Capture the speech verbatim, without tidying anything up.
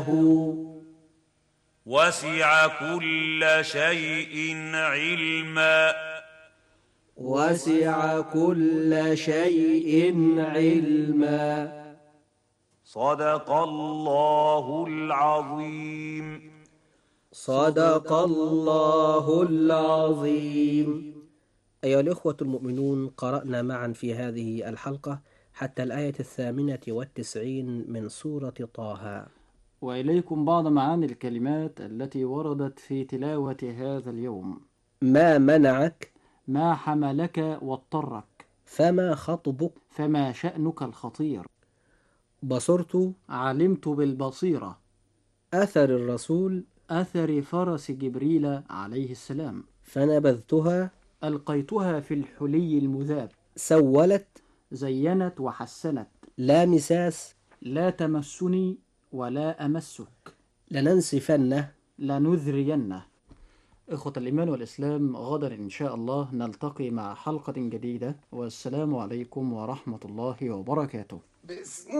وسع كل شيء علما وسع كل شيء علما. صدق الله العظيم. صدق الله العظيم. أيها الإخوة المؤمنون، قرأنا معا في هذه الحلقة حتى الآية الثامنة والتسعين من سورة طه. وإليكم بعض معاني الكلمات التي وردت في تلاوة هذا اليوم. ما منعك، ما حملك واضطرك، فما خطبك، فما شأنك الخطير، بصرت، علمت بالبصيرة، أثر الرسول، أثر فرس جبريل عليه السلام، فنبذتها، ألقيتها في الحلي المذاب، سولت، زينت وحسنت، لا مساس، لا تمسني ولا أمسك، لننسفنه، لنذرينه. إخوة الإيمان والإسلام، غدا إن شاء الله نلتقي مع حلقة جديدة، والسلام عليكم ورحمة الله وبركاته.